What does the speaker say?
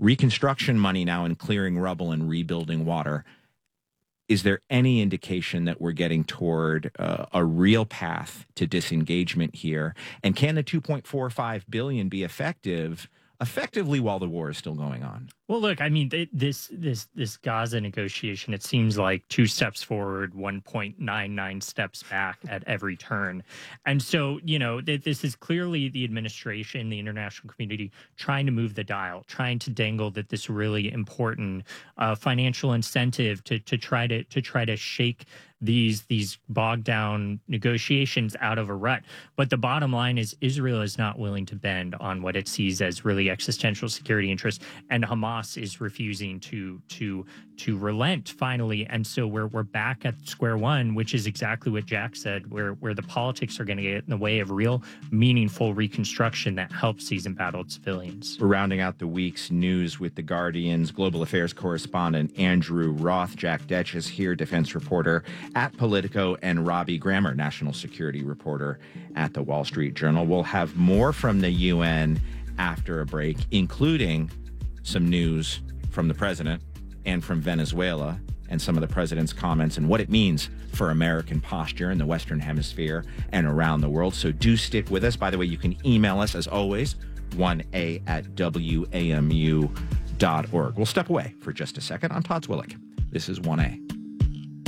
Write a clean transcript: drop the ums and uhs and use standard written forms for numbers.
reconstruction money now in clearing rubble and rebuilding water. Is there any indication that we're getting toward a real path to disengagement here? And can the $2.45 billion be effectively while the war is still going on? Well, look, I mean, this Gaza negotiation, it seems like 2 steps forward, 1.99 steps back at every turn. And so, this is clearly the administration, the international community trying to move the dial, trying to dangle that this really important financial incentive to try to shake these bogged down negotiations out of a rut. But the bottom line is Israel is not willing to bend on what it sees as really existential security interests, and Hamas is refusing to relent finally. And so we're back at square one, which is exactly what Jack said, where the politics are going to get in the way of real meaningful reconstruction that helps these embattled civilians. We're rounding out the week's news with The Guardian's global affairs correspondent Andrew Roth. Jack Detch is here, defense reporter at Politico, and Robbie Grammer, national security reporter at the Wall Street Journal. We'll have more from the UN after a break, including some news from the president and from Venezuela and some of the president's comments and what it means for American posture in the Western Hemisphere and around the world. So do stick with us. By the way, you can email us, as always, 1a@wamu.org. We'll step away for just a second. I'm Todd Zwillich. This is 1A.